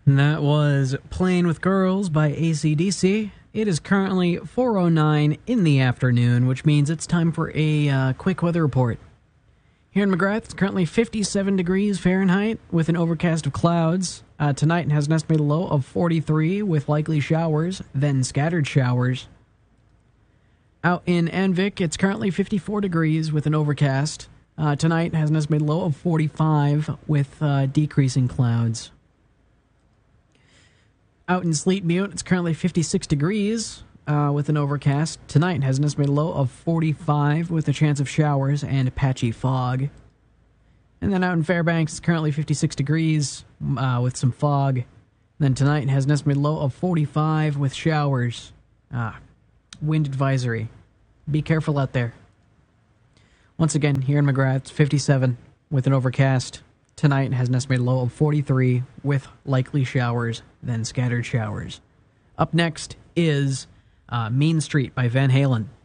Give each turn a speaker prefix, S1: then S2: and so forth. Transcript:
S1: And that was Playing with Girls by AC/DC. It is currently 4:09 in the afternoon, which means it's time for a quick weather report. Here in McGrath, it's currently 57 degrees Fahrenheit with an overcast of clouds. Tonight it has an estimated low of 43 with likely showers, then scattered showers. Out in Anvik, it's currently 54 degrees with an overcast. Tonight it has an estimated low of 45 with decreasing clouds. Out in Sleet Butte, it's currently 56 degrees with an overcast. Tonight has an estimated low of 45 with a chance of showers and patchy fog. And then out in Fairbanks, it's currently 56 degrees with some fog. Then tonight has an estimated low of 45 with showers. Wind advisory. Be careful out there. Once again, here in McGrath, it's 57 with an overcast. Tonight has an estimated low of 43 with likely showers, then scattered showers. Up next is Mean Street by Van Halen.